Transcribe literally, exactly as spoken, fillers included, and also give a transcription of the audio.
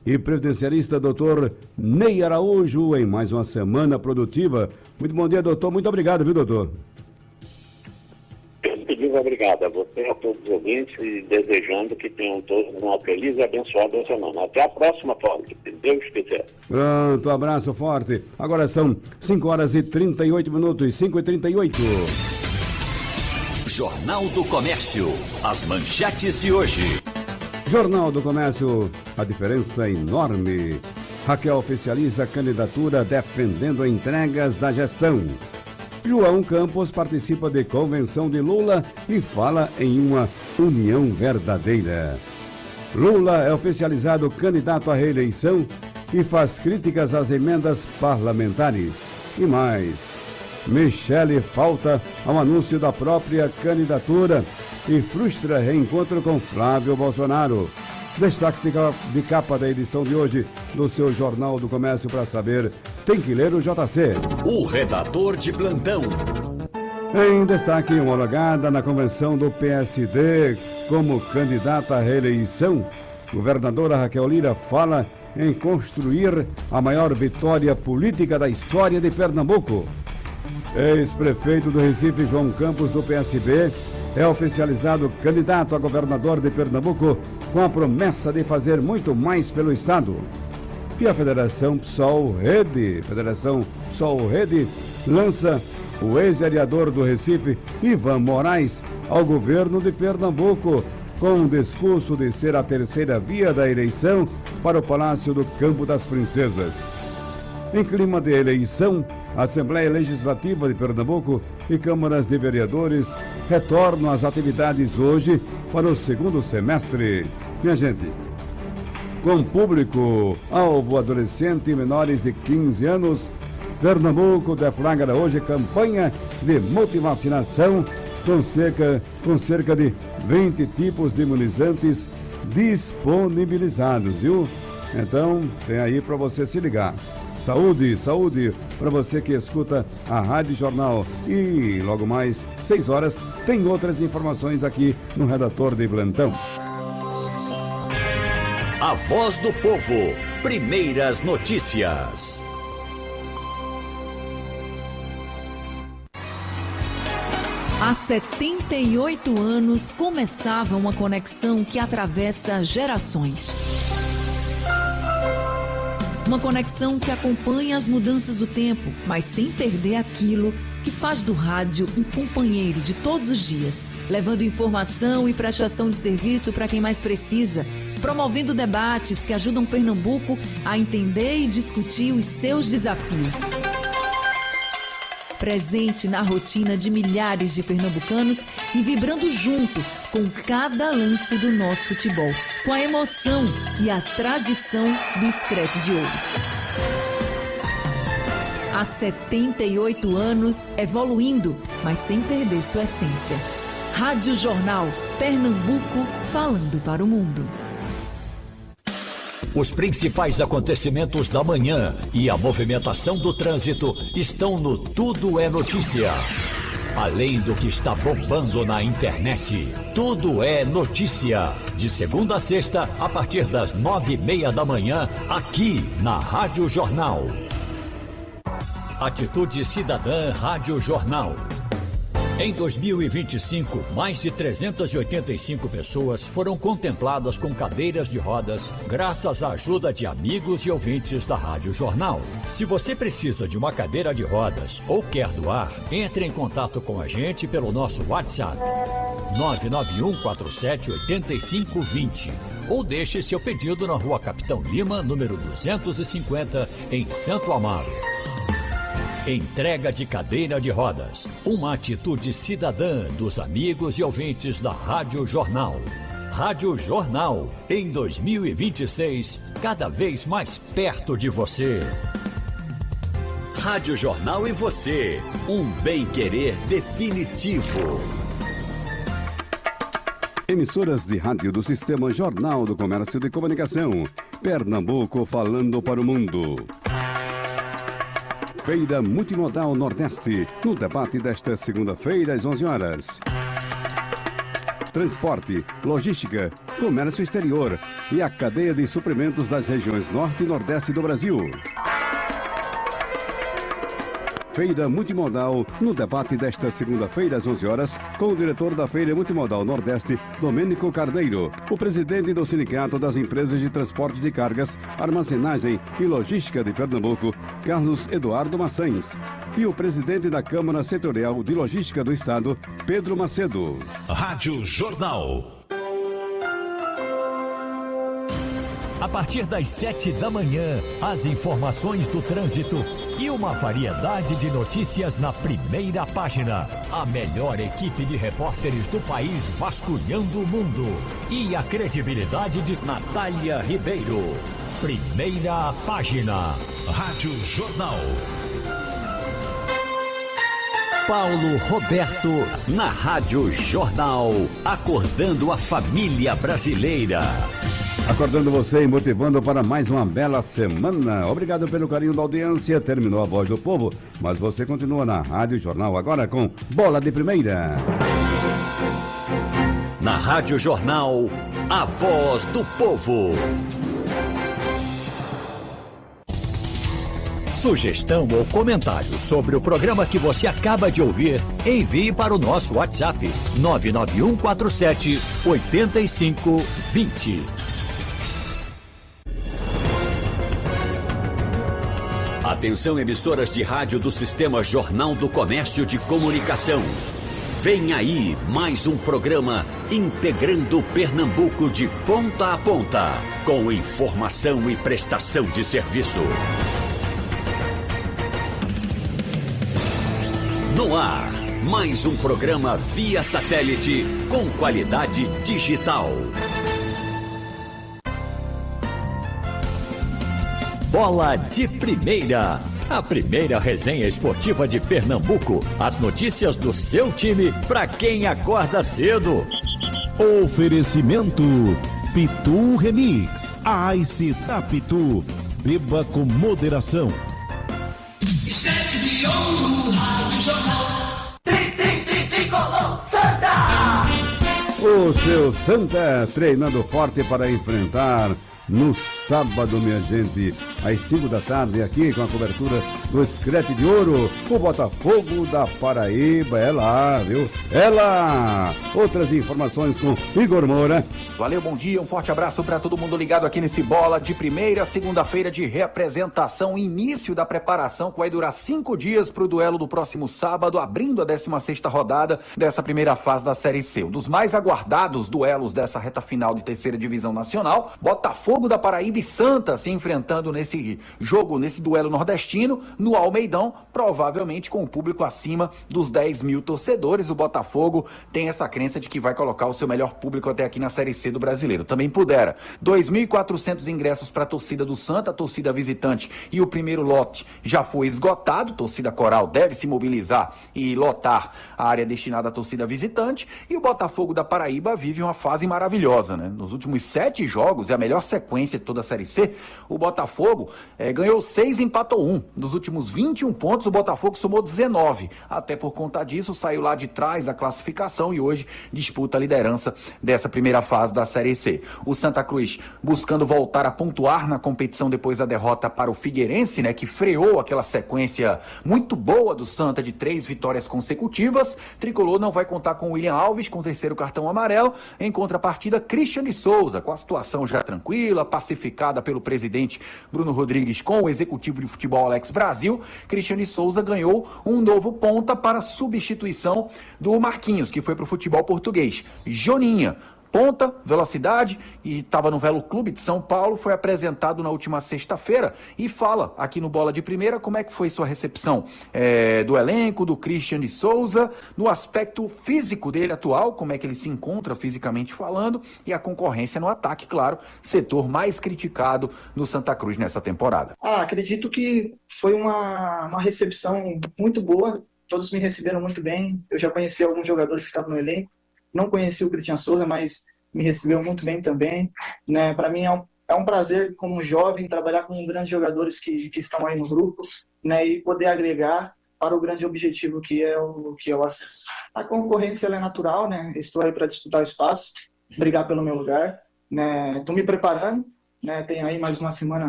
e previdenciarista doutor Ney Araújo em mais uma semana produtiva. Muito bom dia, doutor. Muito obrigado, viu, doutor? Muito obrigado a você, a todos os ouvintes, e desejando que tenham todos uma feliz e abençoada semana. Até a próxima, Paulo, se Deus quiser. Pronto, abraço forte. Agora são cinco horas e trinta e oito minutos, cinco e trinta e oito. Jornal do Comércio, as manchetes de hoje. Jornal do Comércio, a diferença é enorme. Raquel oficializa a candidatura defendendo entregas da gestão. João Campos participa de convenção de Lula e fala em uma união verdadeira. Lula é oficializado candidato à reeleição e faz críticas às emendas parlamentares. E mais, Michele falta ao anúncio da própria candidatura e frustra reencontro com Flávio Bolsonaro. Destaques de capa da edição de hoje do seu Jornal do Comércio para saber, tem que ler o J C. O redator de plantão. Em destaque, homologada na convenção do P S D como candidata à reeleição, governadora Raquel Lira fala em construir a maior vitória política da história de Pernambuco. Ex-prefeito do Recife, João Campos, do P S B, é oficializado candidato a governador de Pernambuco com a promessa de fazer muito mais pelo Estado. E a Federação PSOL Rede, Federação PSOL Rede, lança o ex-vereador do Recife, Ivan Moraes, ao governo de Pernambuco, com um discurso de ser a terceira via da eleição para o Palácio do Campo das Princesas. Em clima de eleição, a Assembleia Legislativa de Pernambuco e câmaras de vereadores retornam às atividades hoje para o segundo semestre. Minha gente, com público alvo adolescente e menores de quinze anos, Pernambuco deflagra hoje campanha de multivacinação com cerca, com cerca de vinte tipos de imunizantes disponibilizados, viu? Então, tem aí para você se ligar. Saúde, saúde, para você que escuta a Rádio Jornal. E logo mais, seis horas, tem outras informações aqui no Redator de Plantão. A Voz do Povo, primeiras notícias. Há setenta e oito anos começava uma conexão que atravessa gerações. Uma conexão que acompanha as mudanças do tempo, mas sem perder aquilo que faz do rádio um companheiro de todos os dias, levando informação e prestação de serviço para quem mais precisa, promovendo debates que ajudam Pernambuco a entender e discutir os seus desafios. Presente na rotina de milhares de pernambucanos e vibrando junto com cada lance do nosso futebol, com a emoção e a tradição do Screte de Ouro. Há setenta e oito anos, evoluindo, mas sem perder sua essência. Rádio Jornal, Pernambuco, falando para o mundo. Os principais acontecimentos da manhã e a movimentação do trânsito estão no Tudo é Notícia. Além do que está bombando na internet, Tudo é Notícia. De segunda a sexta, a partir das nove e meia da manhã, aqui na Rádio Jornal. Atitude Cidadã Rádio Jornal. Em dois mil e vinte e cinco, mais de trezentas e oitenta e cinco pessoas foram contempladas com cadeiras de rodas graças à ajuda de amigos e ouvintes da Rádio Jornal. Se você precisa de uma cadeira de rodas ou quer doar, entre em contato com a gente pelo nosso WhatsApp nove nove um quatro sete oito cinco dois zero ou deixe seu pedido na Rua Capitão Lima, número duzentos e cinquenta, em Santo Amaro. Entrega de cadeira de rodas, uma atitude cidadã dos amigos e ouvintes da Rádio Jornal. Rádio Jornal, em dois mil e vinte e seis, cada vez mais perto de você. Rádio Jornal e você, um bem-querer definitivo. Emissoras de rádio do Sistema Jornal do Comércio de Comunicação. Pernambuco falando para o mundo. Feira Multimodal Nordeste, no debate desta segunda-feira às onze horas. Transporte, logística, comércio exterior e a cadeia de suprimentos das regiões Norte e Nordeste do Brasil. Feira Multimodal, no debate desta segunda-feira às onze horas, com o diretor da Feira Multimodal Nordeste, Domênico Carneiro, o presidente do Sindicato das Empresas de Transportes de Cargas, Armazenagem e Logística de Pernambuco, Carlos Eduardo Maçães, e o presidente da Câmara Setorial de Logística do Estado, Pedro Macedo. Rádio Jornal. A partir das sete da manhã, as informações do trânsito e uma variedade de notícias na primeira página. A melhor equipe de repórteres do país vasculhando o mundo. E a credibilidade de Natália Ribeiro. Primeira página. Rádio Jornal. Paulo Roberto, na Rádio Jornal. Acordando a família brasileira. Acordando você e motivando para mais uma bela semana. Obrigado pelo carinho da audiência. Terminou a Voz do Povo, mas você continua na Rádio Jornal agora com Bola de Primeira. Na Rádio Jornal, a Voz do Povo. Sugestão ou comentário sobre o programa que você acaba de ouvir, envie para o nosso WhatsApp nove nove um quatro sete oito cinco dois zero. Atenção, emissoras de rádio do Sistema Jornal do Comércio de Comunicação. Vem aí mais um programa integrando Pernambuco de ponta a ponta, com informação e prestação de serviço. No ar, mais um programa via satélite com qualidade digital. Bola de Primeira, a primeira resenha esportiva de Pernambuco. As notícias do seu time para quem acorda cedo. Oferecimento Pitu Remix, a Ice da Pitu. Beba com moderação. Estete de ouro, Rádio Jornal. Tri, tri, tri, tricolor, Santa! O seu Santa treinando forte para enfrentar no sábado, minha gente, às cinco da tarde, aqui com a cobertura do Escrete de Ouro, o Botafogo da Paraíba. É lá, viu? É lá! Outras informações com Igor Moura. Valeu, bom dia, um forte abraço para todo mundo ligado aqui nesse Bola de Primeira, segunda-feira de reapresentação, início da preparação, que vai durar cinco dias para o duelo do próximo sábado, abrindo a décima sexta rodada dessa primeira fase da Série C. Um dos mais aguardados duelos dessa reta final de terceira divisão nacional, Botafogo da Paraíba e Santa se enfrentando nesse jogo, nesse duelo nordestino, no Almeidão, provavelmente com o público acima dos dez mil torcedores. O Botafogo tem essa crença de que vai colocar o seu melhor público até aqui na Série C do Brasileiro. Também pudera. dois mil e quatrocentos ingressos para a torcida do Santa, a torcida visitante, e o primeiro lote já foi esgotado. Torcida coral deve se mobilizar e lotar a área destinada à torcida visitante. E o Botafogo da Paraíba vive uma fase maravilhosa, né? Nos últimos sete jogos, é a melhor sequência de toda a Série C, o Botafogo é, ganhou seis e empatou um. Dos últimos vinte e um pontos, o Botafogo somou dezenove. Até por conta disso, saiu lá de trás a classificação e hoje disputa a liderança dessa primeira fase da Série C. O Santa Cruz buscando voltar a pontuar na competição depois da derrota para o Figueirense, né, que freou aquela sequência muito boa do Santa de três vitórias consecutivas. Tricolor não vai contar com o William Alves, com o terceiro cartão amarelo. Em contrapartida, Christian de Souza, com a situação já tranquila, pacificada pelo presidente Bruno Rodrigues com o executivo de futebol Alex Brasil. Cristiane Souza ganhou um novo ponta para substituição do Marquinhos, que foi para o futebol português. Joninha, ponta, velocidade, e estava no Velo Clube de São Paulo, foi apresentado na última sexta-feira e fala aqui no Bola de Primeira como é que foi sua recepção é, do elenco, do Christian de Souza, no aspecto físico dele atual, como é que ele se encontra fisicamente falando, e a concorrência no ataque, claro, setor mais criticado no Santa Cruz nessa temporada. Ah, acredito que foi uma, uma recepção muito boa, todos me receberam muito bem, eu já conheci alguns jogadores que estavam no elenco. Não conheci o Christian Souza, mas me recebeu muito bem também. Né? Para mim é um, é um prazer, como um jovem, trabalhar com grandes jogadores que, que estão aí no grupo, né? E poder agregar para o grande objetivo que é o, que é o acesso. A concorrência ela é natural, né? Estou aí para disputar o espaço, brigar pelo meu lugar. né? Estou me preparando, né? Tem aí mais uma semana